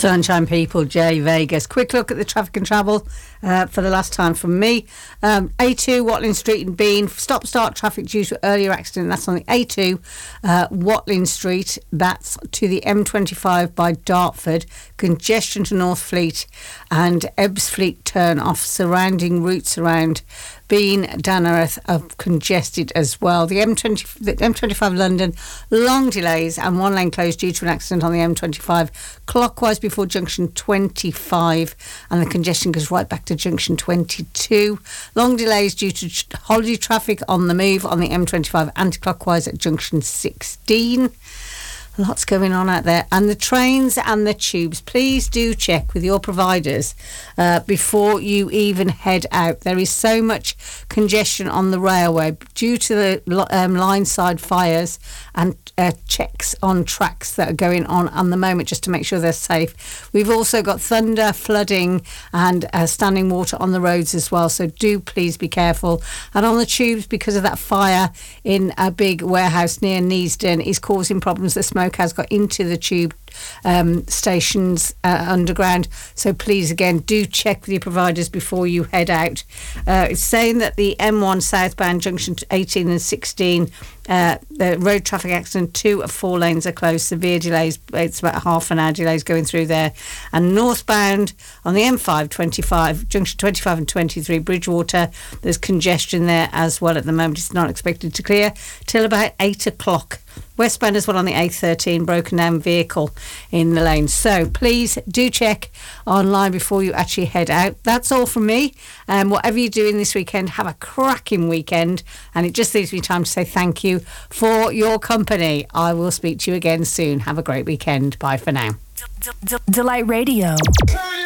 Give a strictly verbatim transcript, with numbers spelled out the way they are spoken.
Sunshine people, Jay Vegas. Quick look at the traffic and travel uh, for the last time from me. Um, A two, Watling Street and Bean. Stop-start traffic due to earlier accident. That's on the A two, uh, Watling Street. That's to the M twenty-five by Dartford. Congestion to Northfleet and Ebbsfleet turn off. Surrounding routes around Bean, Dannereth are congested as well. The M twenty, the M twenty-five London, long delays and one lane closed due to an accident on the M twenty-five clockwise before junction twenty-five, and the congestion goes right back to junction twenty-two. Long delays due to tr- holiday traffic on the move on the M twenty-five anti-clockwise at junction sixteen. Lots going on out there. And the trains and the tubes, please do check with your providers uh, before you even head out. There is so much congestion on the railway due to the um, line side fires and uh, checks on tracks that are going on at the moment just to make sure they're safe. We've also got thunder, flooding and uh, standing water on the roads as well, so do please be careful. And on the tubes, because of that fire in a big warehouse near Neasden is causing problems. The smoke has got into the tube um, stations uh, underground, so please again do check with your providers before you head out. Uh, it's saying that the M one southbound junction eighteen and sixteen, uh, the road traffic accident, two of four lanes are closed, severe delays, it's about a half an hour delays going through there. And northbound on the M five twenty-five, junction twenty-five and twenty-three, Bridgewater, there's congestion there as well at the moment. It's not expected to clear till about eight o'clock. Westbound as well on the A thirteen, broken down vehicle in the lane. So please do check online before you actually head out. That's all from me. Um, whatever you're doing this weekend, have a cracking weekend. And it just leaves me time to say thank you for your company. I will speak to you again soon. Have a great weekend. Bye for now. Delight Radio.